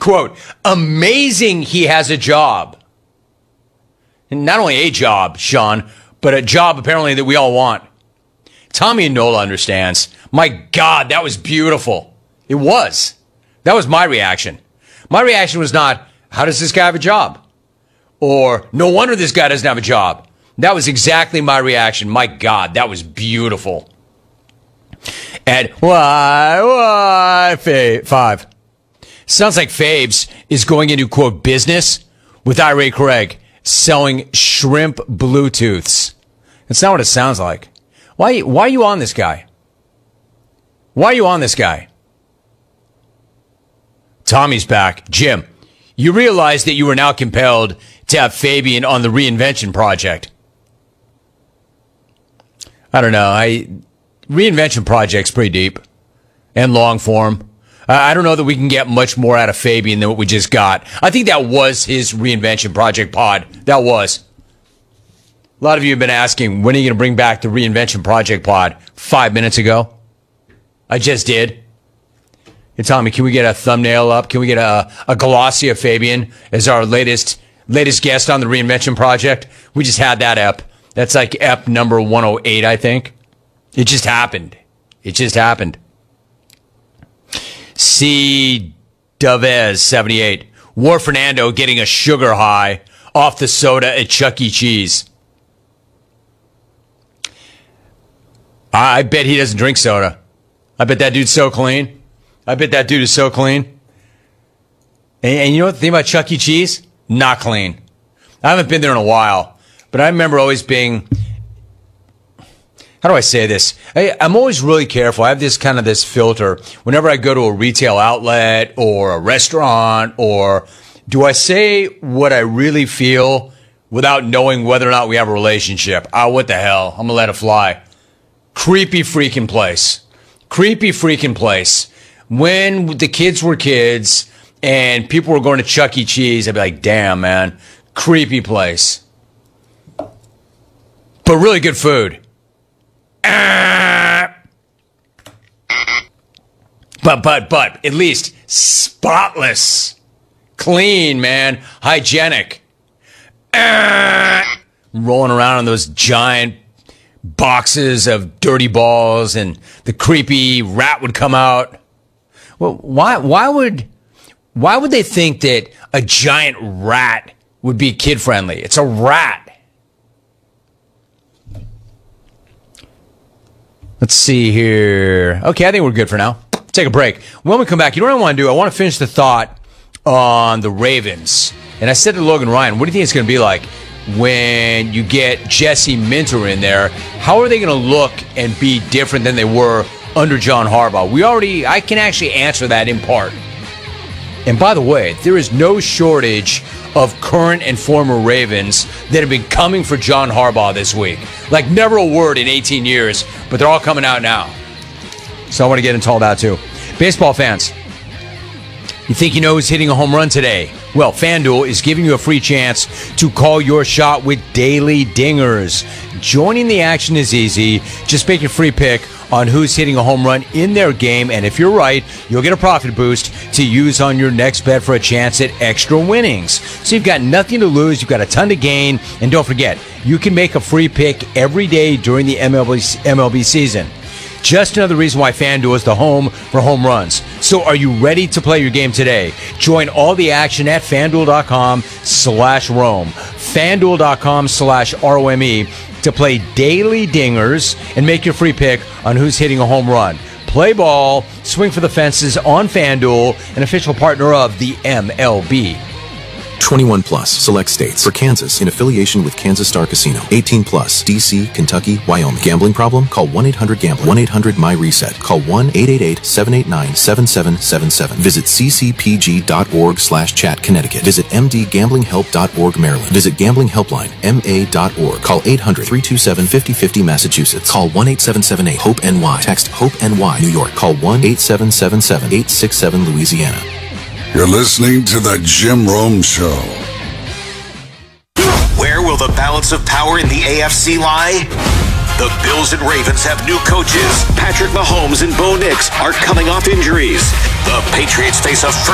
quote, amazing he has a job. And not only a job, Sean, but a job apparently that we all want. Tommy and Nola understands. My God, that was beautiful. It was. That was my reaction. My reaction was not, how does this guy have a job? Or, no wonder this guy doesn't have a job. That was exactly my reaction. My God, that was beautiful. And why, five. Sounds like Fabes is going into, quote, business with Ira Craig selling shrimp Bluetooths. That's not what it sounds like. Why are you on this guy? Why are you on this guy? Tommy's back. Jim, you realize that you are now compelled to have Fabian on the Reinvention Project. I don't know. Reinvention Project's pretty deep and long form. I don't know that we can get much more out of Fabian than what we just got. I think that was his Reinvention Project pod. That was. A lot of you have been asking, when are you going to bring back the Reinvention Project pod? 5 minutes ago. I just did. Hey, Tommy, can we get a thumbnail up? Can we get a glossy of Fabian as our latest guest on the Reinvention Project? We just had that ep. That's like ep number 108, I think. It just happened. It just happened. C. Davez, 78. War Fernando getting a sugar high off the soda at Chuck E. Cheese. I bet he doesn't drink soda. I bet that dude's so clean. I bet that dude is so clean. And you know what the thing about Chuck E. Cheese? Not clean. I haven't been there in a while, but I remember always being... How do I say this? I'm always really careful. I have this filter whenever I go to a retail outlet or a restaurant, or do I say what I really feel without knowing whether or not we have a relationship? What the hell? I'm going to let it fly. Creepy freaking place. Creepy freaking place. When the kids were kids and people were going to Chuck E. Cheese, I'd be like, damn, man. Creepy place. But really good food. But at least spotless, clean, man, hygienic. Rolling around in those giant boxes of dirty balls, and the creepy rat would come out. Well, why would they think that a giant rat would be kid friendly? It's a rat. Let's see here. Okay, I think we're good for now. Take a break. When we come back, you know what I want to do? I want to finish the thought on the Ravens. And I said to Logan Ryan, what do you think it's going to be like when you get Jesse Minter in there? How are they going to look and be different than they were under John Harbaugh? I can actually answer that in part. And by the way, there is no shortage of current and former Ravens that have been coming for John Harbaugh this week. Like, never a word in 18 years, but they're all coming out now. So I want to get into all that too. Baseball fans, you think you know who's hitting a home run today? Well, FanDuel is giving you a free chance to call your shot with daily dingers. Joining the action is easy. Just make your free pick on who's hitting a home run in their game, and if you're right, you'll get a profit boost to use on your next bet for a chance at extra winnings. So you've got nothing to lose, you've got a ton to gain, and don't forget, you can make a free pick every day during the MLB season. Just another reason why FanDuel is the home for home runs. So are you ready to play your game today? Join all the action at FanDuel.com/Rome. FanDuel.com/ROME to play daily dingers and make your free pick on who's hitting a home run. Play ball, swing for the fences on FanDuel, an official partner of the MLB. 21 plus, select states. For Kansas, in affiliation with Kansas Star Casino. 18 plus, D.C., Kentucky, Wyoming. Gambling problem? Call 1-800-GAMBLER. 1-800-MY-RESET. Call 1-888-789-7777. Visit ccpg.org/chat, Connecticut. Visit mdgamblinghelp.org, Maryland. Visit Gambling Helpline, ma.org. Call 800-327-5050, Massachusetts. Call 1-8778-HOPE-NY. Text HOPE-NY, New York. Call 1-8777-867, Louisiana. You're listening to The Jim Rome Show. Where will the balance of power in the AFC lie? The Bills and Ravens have new coaches. Patrick Mahomes and Bo Nix are coming off injuries. The Patriots face a